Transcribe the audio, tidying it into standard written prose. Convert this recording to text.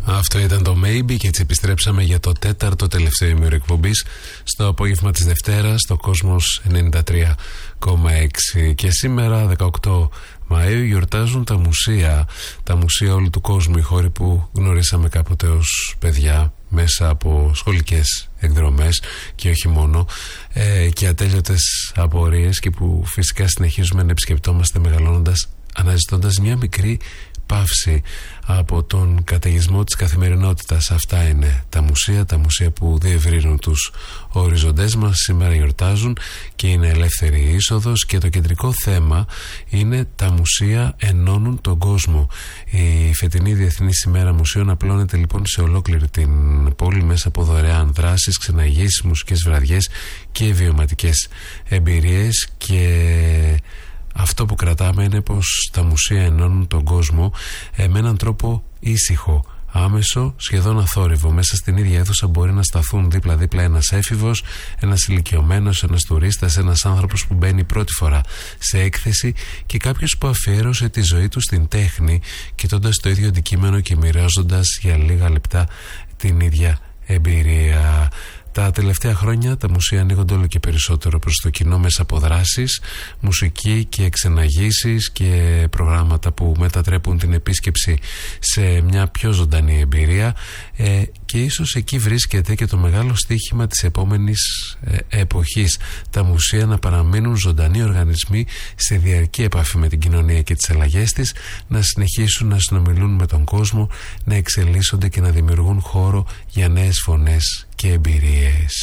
Αυτό ήταν το Maybe και έτσι επιστρέψαμε για το τέταρτο τελευταίο ημίωρο εκπομπής στο απόγευμα της Δευτέρας στο Κόσμος 93,6 και σήμερα 18 Μαΐου γιορτάζουν τα μουσεία όλου του κόσμου, οι χώροι που γνωρίσαμε κάποτε ως παιδιά μέσα από σχολικές εκδρομές και όχι μόνο, και ατέλειωτες απορίες και που φυσικά συνεχίζουμε να επισκεπτόμαστε μεγαλώνοντας, αναζητώντας μια μικρή παύση από τον καταιγισμό της καθημερινότητας. Αυτά είναι τα μουσεία που διευρύνουν τους οριζοντές μας. Σήμερα γιορτάζουν και είναι ελεύθερη είσοδος και το κεντρικό θέμα είναι τα μουσεία ενώνουν τον κόσμο. Η φετινή Διεθνής ημέρα μουσείων απλώνεται λοιπόν σε ολόκληρη την πόλη μέσα από δωρεάν δράσεις, ξεναγήσεις, μουσικές βραδιές και βιωματικές εμπειρίες, και αυτό που κρατάμε είναι πως τα μουσεία ενώνουν τον κόσμο με έναν τρόπο ήσυχο, άμεσο, σχεδόν αθόρυβο. Μέσα στην ίδια αίθουσα μπορεί να σταθούν δίπλα-δίπλα ένας έφηβος, ένας ηλικιωμένος, ένας τουρίστας, ένας άνθρωπος που μπαίνει πρώτη φορά σε έκθεση και κάποιος που αφιέρωσε τη ζωή του στην τέχνη, κοιτώντας το ίδιο αντικείμενο και μοιράζοντας για λίγα λεπτά την ίδια εμπειρία. Τα τελευταία χρόνια τα μουσεία ανοίγονται όλο και περισσότερο προς το κοινό μέσα από δράσεις, μουσική και εξεναγήσεις και προγράμματα που μετατρέπουν την επίσκεψη σε μια πιο ζωντανή εμπειρία, και ίσως εκεί βρίσκεται και το μεγάλο στοίχημα της επόμενης εποχής. Τα μουσεία να παραμείνουν ζωντανοί οργανισμοί σε διαρκή επαφή με την κοινωνία και τις αλλαγές της, να συνεχίσουν να συνομιλούν με τον κόσμο, να εξελίσσονται και να δημιουργούν χώρο για νέες φωνές και εμπειρίες.